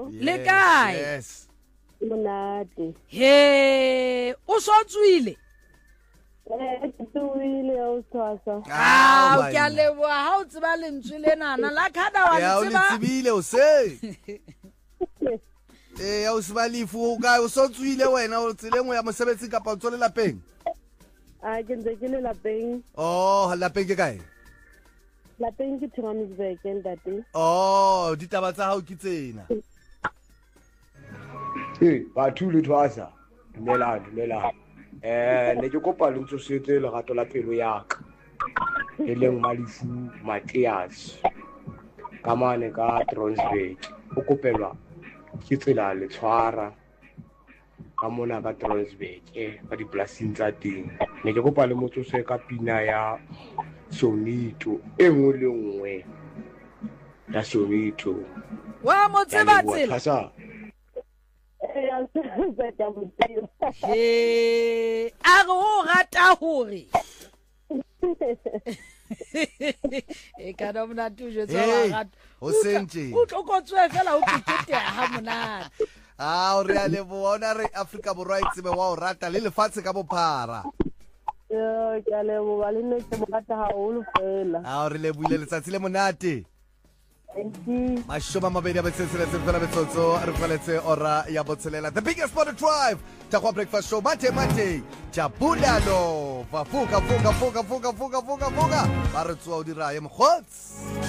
Le kae? Yes. Monate. He, o so tswile. Ke tuile o tshwasa. Ah, ke a leboa ha o tseba lentswe lena na la khada wa Ya o tseba. letsibile o se. Ya o seba lifu o kae o so tswile wena o tseleng ya mosebetsi kapa o tsole lapeng? A ke ntse ke le lapeng. Oh, lapeng ke kae? Lapeng ke Johannesburg ntate. Oh, ditaba tsa hao ke tsena. Batho le thwasa. Dumela. Ne ke kopa le ntshosetse lerato la pelo ya ka. E leng Malifu Matias. Ka mane ka Transvaal. O kopelwa ke tsela le tshwara ka mona ka Transvaal ka dipolasing tsa teng. Ne ke kopa le motsose ka pina ya Sonito e nngwe le nngwe ya Sonito. Wa mo tseba tsela. Thwasa. Ya se ka motho. He, a go rata hore. E kana mona tuje tsa rata. O sentse. O tlokotswe fela o kitete ha monate. Ah, o re a leboa ona re Africa Borwa itsebe wa o rata le lefatshe ka bophara. Ke a leboa le nne ke mo rata haholo fela. Ah, o re lebuile letsatsi le monate. Thank you. Mashoma mabedi a betsetseletse fela betsotso re faletse ora ya botselela. The biggest sport drive. Takwa breakfast show mate. Jabulalo. Fuka. Ba re tswa o dira ye mkhotsi.